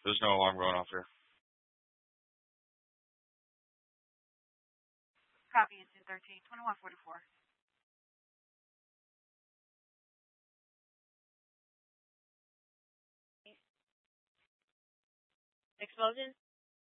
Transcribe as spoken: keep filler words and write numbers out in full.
There's no alarm going off here. Copy, it's in thirteen, twenty-one forty-four. Explosion?